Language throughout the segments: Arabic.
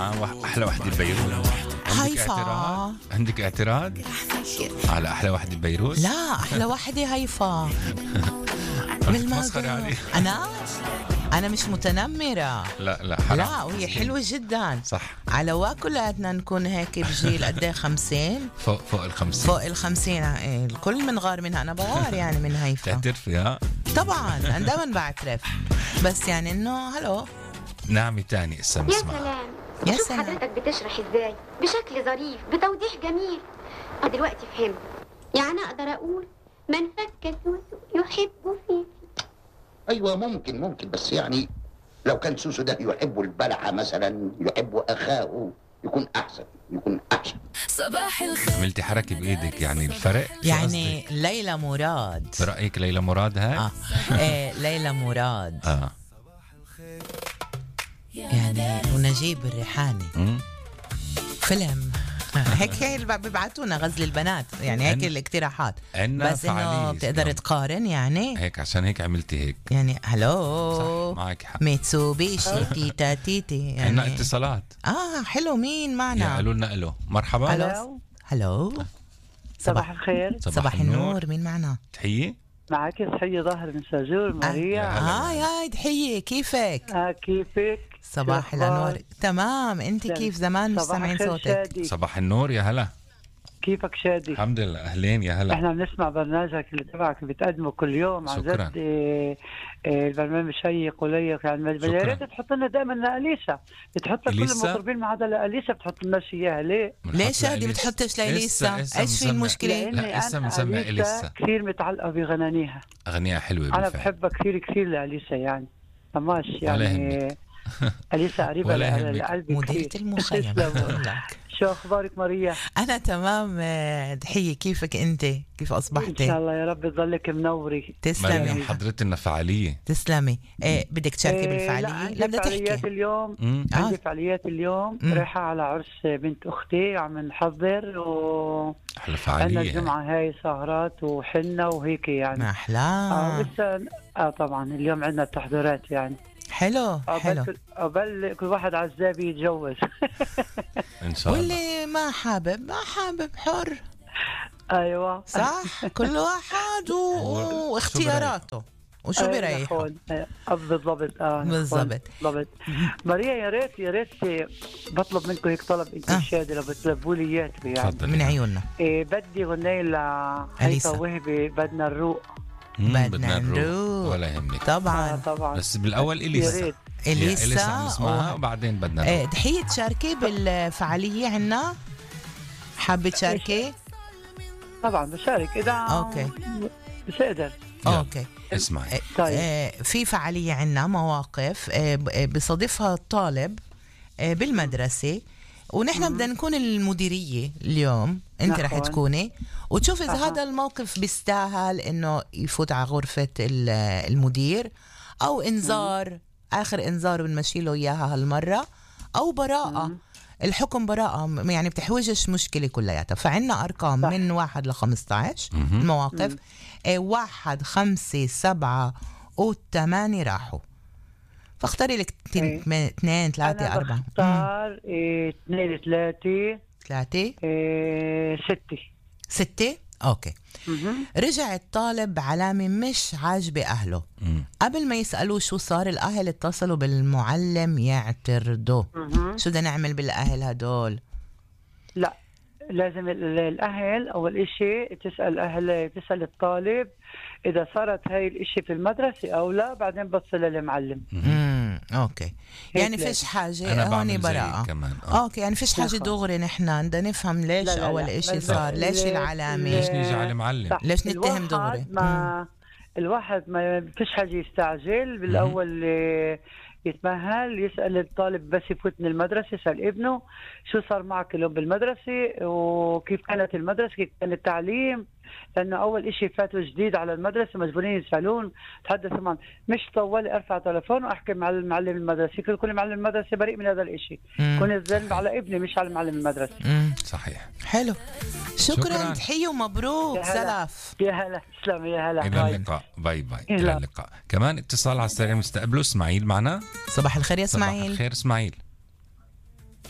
أحلى وحدة ببيروت. هيفا. عندك اعتراض على أحلى وحدة ببيروت؟ لا، أحلى وحدة هيفا. بتمسخري علي؟ أنا مش متنمرة. لا حرام. لا، وهي حلوة جدا. صح. على كلاتنا نكون هيك بجيل قد ايه 50 فوق ال50. فوق ال50. الكل منغار منها. أنا بغار يعني من هيفا. تعترفي؟ ها طبعا أنا دائما بعترف، بس يعني إنه هلو نعمة تاني اسم يا اسمها. سلام. يا شوف سلام. حضرتك بتشرح ازاي بشكل ظريف بتوضيح جميل. دلوقتي فهمت. يعني اقدر اقول من فك سوسو يحب فيه. ايوه ممكن بس يعني لو كان سوسو ده يحب البلعه مثلا، يحب اخاه، يكون احسن. صباح الخير. عملتي حركة بإيدك، يعني الفرق شو يعني قصدك؟ ليلى مراد. برأيك ليلى مراد هاي؟ ليلى مراد. آه. يعني ونجيب الريحاني. فيلم هيك هي اللي بيبعتونا غزل البنات، يعني هيك الاقتراحات. بس انه بتقدر تقارن يعني هيك، عشان هيك عملتي هيك يعني. هلو صح، معك حق. ميتسوبيشي تيتا تيتي يعني. عنا اتصالات. حلو. مين معنا؟ قالوا لنا الو. مرحبا. هلو. صباح الخير. صباح النور. مين معنا؟ تحية. معك صحية ظاهر من ساجور ماريا. يا تحية، كيفك؟ كيفك؟ صباح الانوار. تمام. انت كيف؟ زمان مش سامعين صوتك. شادي. صباح النور. يا هلا. كيفك شادي؟ الحمد لله. اهلين. يا هلا. احنا بنسمع برنامجك اللي تبعك بتقدمه كل يوم. عن شكرا. جد البرنامج شيق وليق يعني. يا ريت تحط لنا دائما لأليسا. بتحط كل المطربين ما عدا لأليسا بتحط لنا اياها. ليه؟ ليش هادي بتحطش لأليسا؟ ايش في المشكلة؟ لا اسا مسمع أليسا كثير متعلقة بغنانيها. أغنية حلوة بالفعل. انا بحبها كثير لأليسا يعني. طماش يعني. أليسا قريبة لقلبي. مديرة المخيم. شو أخبارك ماريا؟ أنا تمام. ضحية، كيفك أنت؟ كيف أصبحتي؟ إن شاء الله يا رب تضلك منوري. تسلمي. حضرت لنا فعالية. تسلمي. بدك تشاركي بالفعالية؟ لا بدي فعاليات اليوم. عندي فعاليات اليوم. رايحة على عرس بنت أختي، عم نحضر أحلى فعالية. عندنا الجمعة هاي سهرات وحنة وهيك يعني. ما أحلى. طبعا اليوم عندنا التحضيرات يعني. حلو. قبل كل واحد عزابي يتجوز. إن شاء الله. واللي ما حابب حر. أيوة صح. كل واحد واختياراته وشو بيريحه. بالضبط. بالضبط. ماريا يا ريت بطلب منكم هيك طلب انت شادي لو بتلبوا لي اياه يعني. من عيوننا. بدي غنية لهيفا وهبي. بدنا الروق. بدنا نروح. ولا يهمك. طبعا. بس بالاول اليسا نسمعها وبعدين بدنا نروح. ضحية تشاركي بالفعالية عنا؟ حابة تشاركي؟ طبعا بشارك اذا اوكي بس اقدر. اوكي اسمعي. طيب. في فعالية عنا مواقف بصادفها الطالب بالمدرسة، ونحن بدنا نكون المديرية اليوم. انت رح تكوني وتشوف اذا هذا الموقف بيستاهل انه يفوت على غرفة المدير، او انذار. اخر انذار بنمشي له اياها هالمرة، او براءة. الحكم براءة يعني بتحوجش مشكلة كلياتها. فعنا أرقام من 1 ل 15 المواقف. 1 5 7 و8 راحوا. فاختاري لك 2 3 4. اختار 2 3 6. اوكي. رجع الطالب بعلامة مش عاجبة أهله. قبل ما يسألوه شو صار، الأهل اتصلوا بالمعلم يعترضوا. شو بدنا نعمل بالأهل هدول؟ لا لازم الأهل أول إشي تسأل الطالب إذا صارت هاي الإشي في المدرسة أو لا، بعدين بتصل للمعلم. أوكي. يعني فيش حاجة هون براءة كمان. أوكي. يعني فيش حاجة دغري. نحن بدنا نفهم ليش أول إشي صار، ليش العلامة، ليش نيجي على المعلم، ليش نتهم دغري. الواحد ما فيش حاجة يستعجل. بالأول يتمهل، يسأل الطالب بس يفوت من المدرسة، يسأل ابنه شو صار معك اليوم بالمدرسة وكيف كانت المدرسة، كيف كان التعليم. لأنه أول إشي فاتوا جديد على المدرسة مجبورين يسألون. تحدثوا معهم. مش طولي أرفع تلفون وأحكي مع المعلم المدرسي. كل معلم المدرسة بريء من هذا الإشي. كون الذنب على ابني مش على معلم المدرسة. صحيح. حلو. شكرا. تحية ومبروك. سلاف. يا هلا. تسلم. يا هلا. إلى اللقاء. باي باي. إلى اللقاء. كمان اتصال على السريع مستقبله. اسماعيل معنا. صباح الخير يا اسماعيل. صباح الخير اسماعيل.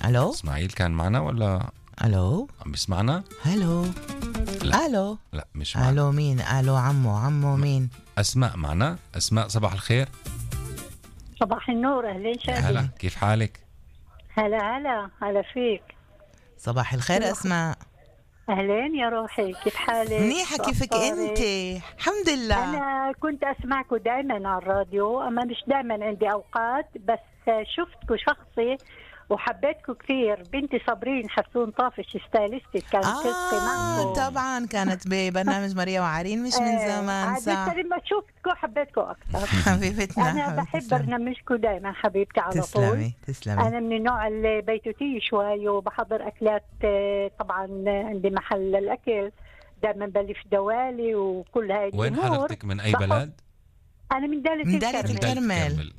الو اسماعيل كان معنا ولا الو عم بيسمعنا؟ الو لا. الو لا مش معنا. الو مين؟ الو عمو مين؟ اسماء معنا. اسماء صباح الخير. صباح النور، اهلين شادي. هلا كيف حالك؟ هلا فيك. صباح الخير اسماء. اهلين يا روحي، كيف حالك؟ منيحه، كيفك انت؟ الحمد لله. انا كنت اسمعكم دائما على الراديو، اما مش دائما عندي اوقات، بس شفتكم شخصي وحبيتكم كثير. بنتي صابرين حسون طافش ستايلستي كانت تلقي معكم. طبعا كانت ببرنامج ماريا وعرين مش من زمان. صح. لما شفتكم حبيتكم اكثر. حبيبتنا. انا بحب برنامجكم دائما حبيبتي على طول. تسلمي. انا من النوع اللي بيتوتي شوي وبحضر اكلات. طبعا عندي محل الاكل دائما بلف دوالي وكل هاي الامور. وين حضرتك من اي بلد؟ انا من دالة الكرمل.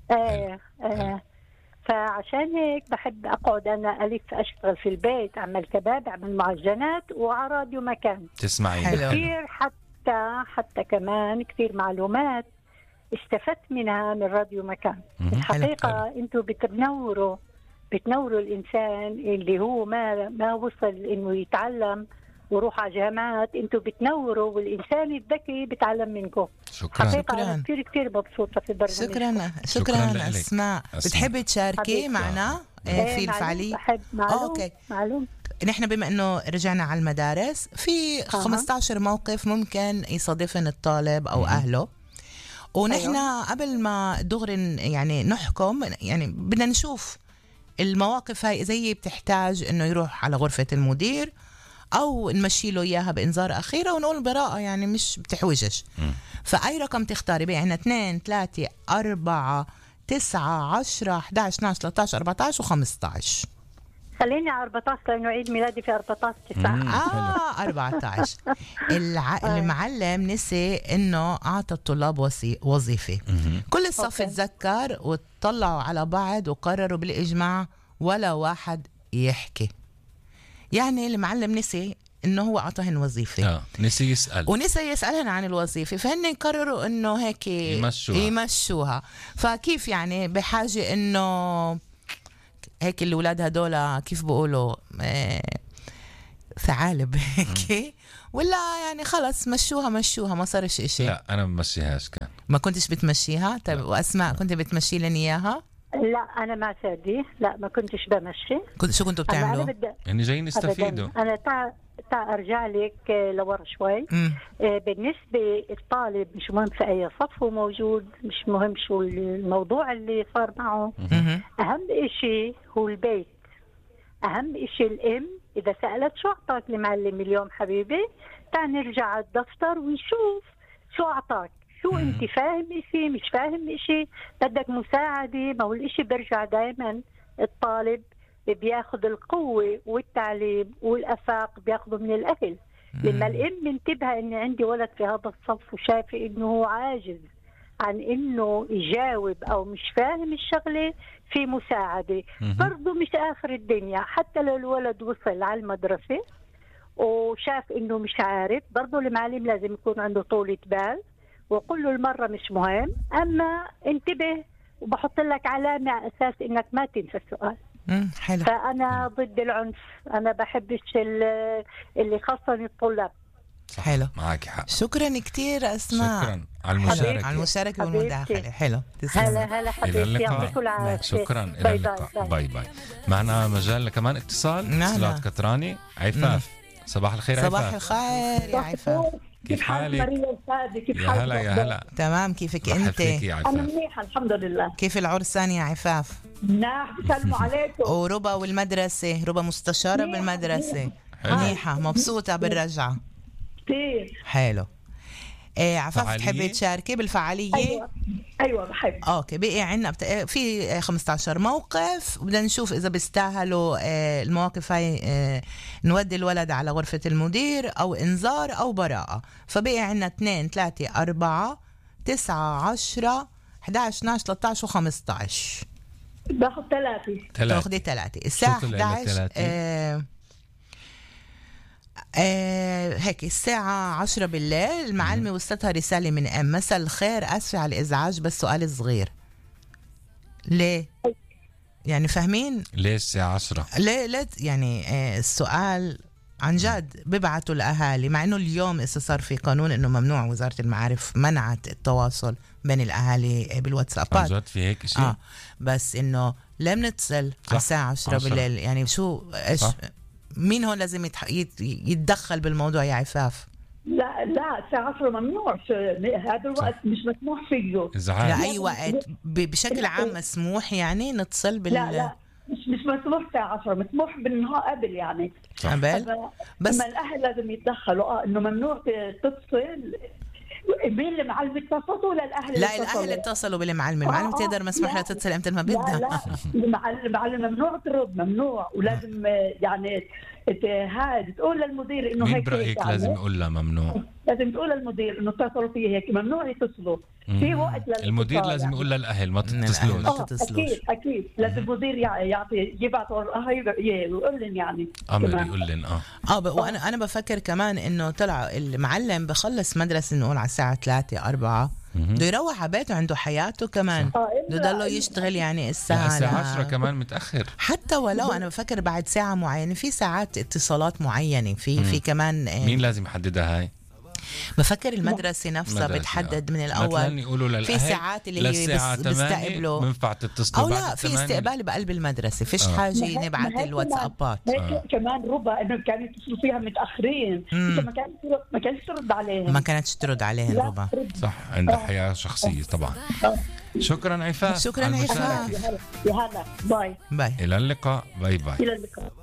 فعشان هيك بحب أقعد أنا ألف أشتغل في البيت، أعمل كباب، أعمل معجنات، وعلى راديو مكان تسمعي كثير. حتى كمان كثير معلومات استفدت منها من راديو مكان. الحقيقة أنتوا بتنوروا الإنسان اللي هو ما وصل إنه يتعلم وروح على جامعات. أنتوا بتنوروا، والإنسان الذكي بتعلم منكم. شكرا. أنا كثير مبسوطة في البرنامج. شكرا أسماء. بتحبي تشاركي معنا في الفعالية؟ بحب. معلوم. نحن بما أنه رجعنا على المدارس، في 15 موقف ممكن يصادفن الطالب أو أهله، ونحن قبل ما دغري يعني نحكم، يعني بدنا نشوف المواقف هاي إذا هي بتحتاج أنه يروح على غرفة المدير أو نمشي له إياها بإنذار أخيرة ونقول براءة، يعني مش بتحوجش. فأي رقم تختاري بقى؟ عنا 2 3 4 9 10 11 12 13 14 و15. خليني على 14 لأنه عيد ميلادي في 14/9. 14. المعلم نسي إنه أعطى الطلاب وظيفة. كل الصف تذكر وطلعوا على بعض وقرروا بالإجماع ولا واحد يحكي. يعني المعلم نسي إنه هو أعطاهن وظيفة. نسي يسأل ونسي يسألهن عن الوظيفة، فهن قرروا إنه هيك يمشوها. فكيف يعني بحاجة إنه هيك الأولاد هدول كيف بقولوا ثعالب هيك، ولا يعني خلص مشوها ما صارش إشي؟ لا أنا بمشيهاش. كان ما كنتش بتمشيها؟ طيب وأسماء كنت بتمشي لن إياها؟ لا أنا ما سادي، لا ما كنتش بمشي. شو كنتوا بتعملوا؟ يعني جايين نستفيدوا. أنا تا أرجع لك لورا شوي. بالنسبة الطالب مش مهم في أي صف هو موجود، مش مهم شو الموضوع اللي صار معه. أهم إشي هو البيت، أهم إشي الأم إذا سألت شو أعطاك المعلم اليوم حبيبي، تعال نرجع على الدفتر ونشوف شو أعطاك، شو أنت فاهم إشي مش فاهم إشي، بدك مساعدة. ما هو الإشي برجع دائما الطالب بياخذ القوة والتعليم والأفاق بياخذه من الأهل. لما الأم منتبهة إني عندي ولد في هذا الصف وشايفة إنه هو عاجز عن إنه يجاوب أو مش فاهم الشغلة، في مساعدة. برضو مش آخر الدنيا، حتى لو الولد وصل على المدرسة وشاف إنه مش عارف، برضو المعلم لازم يكون عنده طولة بال وقل له المرة مش مهم، أما انتبه وبحط لك علامة على أساس إنك ما تنسى السؤال. حلو. فأنا ضد العنف، أنا بحبش اللي يخصني الطلاب. حلو، معك حق. شكرا كتير أسماء. شكرا على المشاركة والمداخلة. حلو. هلا حبيبتي، يعطيكم العافية. شكرا. إلى اللقاء. باي. معنا مجال كمان اتصال. اتصالات كتراني. عفاف. صباح الخير عفاف. صباح الخير يا عفاف. كيف حالك؟ يا هلا. تمام، كيفك انت؟ انا منيحه الحمد لله. كيف العرسان يا عفاف؟ سلموا عليكم. وربا والمدرسه، ربا مستشاره بالمدرسه. منيحه، مبسوطه بالرجعه كثير. حلو. عفاف تحبي تشاركي بالفعاليه؟ ايوه بحب. اوكي، بقي عنا في 15 موقف، بدنا نشوف اذا بيستاهلوا المواقف هاي نودي الولد على غرفة المدير او انذار او براءة. فبقي عنا 2 3 4 9 10 11 12 13 و15. باخذ 3. تاخذي 3 الساعة 11. هيك الساعة 10 بالليل المعلمة وصلتها رسالة من أم: مساء الخير، أسفة على الإزعاج بس سؤال صغير. ليه؟ يعني فاهمين ليه الساعة 10؟ ليه يعني السؤال عن جد ببعتوا الأهالي، مع إنه اليوم صار في قانون إنه ممنوع، وزارة المعارف منعت التواصل بين الأهالي بالواتسابات. عن جد في هيك شيء؟ بس إنه ليه بنتصل على الساعة 10 بالليل؟ يعني شو إيش مين هون لازم يتدخل بالموضوع يا عفاف؟ لا الساعة 10 ممنوع، هذا الوقت مش مسموح فيه. لا أي وقت بشكل عام مسموح يعني نتصل لا مش مسموح الساعة 10، مسموح بالنهار قبل يعني قبل. بس الأهل لازم يتدخلوا إنه ممنوع تتصل. مين اللي معلم اتصلوا ولا الأهل؟ لا الأهل اتصلوا بالمعلم، المعلم تقدر مسموح لها تتصل امتى ما بدها. لا المعلم ممنوع ترد، ممنوع، ولازم يعني هاد تقول للمدير انه هيك. مين برأيك لازم يقول لها ممنوع؟ لازم تقول للمدير انه اتصلوا فيه هيك، ممنوع يتصلوا في وقت المدير لازم يعني يقول للاهل ما تتصلوش. اكيد لازم المدير يعطي يبعثوا يقول لهم يعني امر يقول لهم وانا بفكر كمان انه طلع المعلم بخلص مدرسه نقول على الساعه 3-4 بده يروح على بيته، عنده حياته كمان، بده ضله يشتغل يعني الساعه 10 كمان متاخر. حتى ولو انا بفكر بعد ساعه معينه، في ساعات اتصالات معينه في كمان مين لازم يحددها هاي؟ بفكر المدرسة نفسها بتحدد من الأول. في ساعات اللي هي بيستقبلوا بينفع تتصلوا أو لا، في استقبال بقلب المدرسة، فيش حاجة نبعت الواتسابات. هيك كمان ربع إنه كانوا يتصلوا فيها متأخرين، ما كانتش ترد عليهم، ما كانتش ترد عليهم ربع. صح، عندها حياة شخصية طبعا. شكرا عفاف. شكرا عفاف. يا هلا باي. إلى اللقاء. باي باي. إلى اللقاء.